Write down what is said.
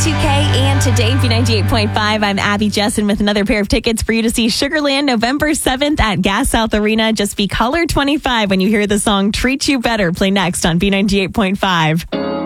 Y2K and today, B98.5. I'm Abby Jessen with another pair of tickets for you to see Sugarland November 7th at Gas South Arena. Just be caller 25 when you hear the song Treat You Better play next on B98.5.